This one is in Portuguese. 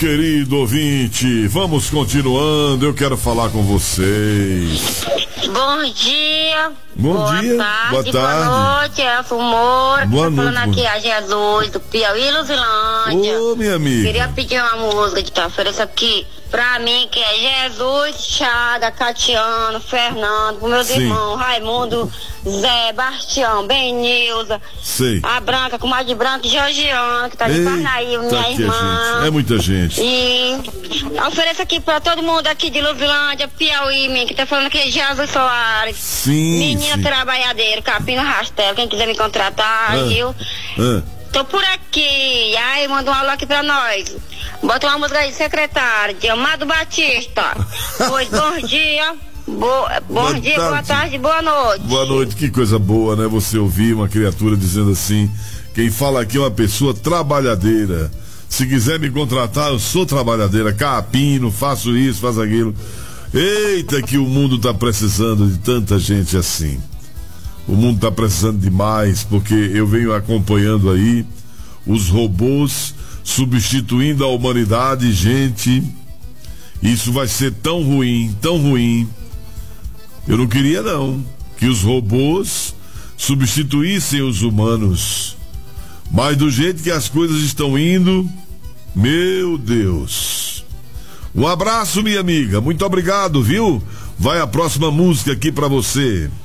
Querido ouvinte, vamos continuando, eu quero falar com vocês. Bom dia. Bom dia. Boa tarde. Boa noite, Elfo Moura. Boa Tô falando noite. aqui a Jesus do Piauí, Luzilândia. Ô, minha amiga. Queria pedir uma música de preferência aqui pra mim, que é Jesus, Chada, Catiano, Fernando, pros meus Sim. irmãos, Raimundo, Zé, Bastião, Benilza, Sei. a Branca, comadre Branca e Georgiana, que tá de Eita, Parnaíba, minha que irmã. gente. É muita gente. E ofereço aqui pra todo mundo aqui de Luzilândia, Piauí, que tá falando aqui é Jesus Soares. Sim, Menina sim. trabalhadeira, Capina Rastel, quem quiser me contratar, viu? Tô por aqui. Aí, manda um alô aqui pra nós. Bota uma música aí, secretário, de Amado Batista. Pois, bom dia. Bom dia, boa tarde, boa noite. Boa noite, que coisa boa, né? Você ouvir uma criatura dizendo assim: quem fala aqui é uma pessoa trabalhadeira. Se quiser me contratar, eu sou trabalhadeira, capino, faço isso, faço aquilo. Eita, que o mundo tá precisando de tanta gente assim. O mundo tá precisando demais, porque eu venho acompanhando aí os robôs substituindo a humanidade. Gente, isso vai ser tão ruim, tão ruim. Eu não queria não que os robôs substituíssem os humanos, mas do jeito que as coisas estão indo, meu Deus. Um abraço, minha amiga, muito obrigado, viu? Vai a próxima música aqui pra você.